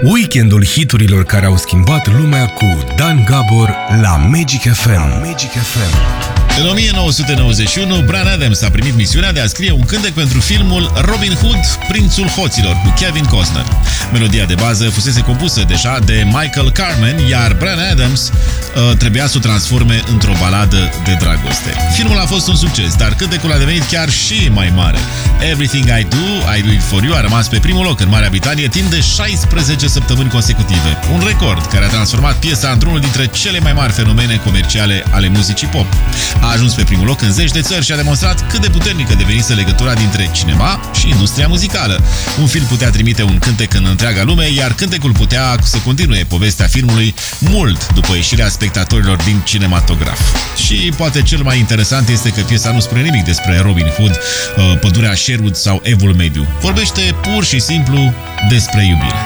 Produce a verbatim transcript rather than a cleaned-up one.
Weekendul hiturilor care au schimbat lumea cu Dan Gabor la Magic F M. Magic F M. În o mie nouă sute nouăzeci și unu, Bryan Adams a primit misiunea de a scrie un cântec pentru filmul Robin Hood, Prințul Hoților, cu Kevin Costner. Melodia de bază fusese compusă deja de Michael Carmen, iar Bryan Adams uh, trebuia să o transforme într-o baladă de dragoste. Filmul a fost un succes, dar cântecul a devenit chiar și mai mare. Everything I Do, I Do It For You a rămas pe primul loc în Marea Britanie timp de șaisprezece săptămâni consecutive. Un record care a transformat piesa într-unul dintre cele mai mari fenomene comerciale ale muzicii pop. A ajuns pe primul loc în zeci de țări și a demonstrat cât de puternică devenise legătura dintre cinema și industria muzicală. Un film putea trimite un cântec în întreaga lume, iar cântecul putea să continue povestea filmului mult după ieșirea spectatorilor din cinematograf. Și poate cel mai interesant este că piesa nu spune nimic despre Robin Hood, pădurea Sherwood sau Evul Mediu. Vorbește pur și simplu despre iubire.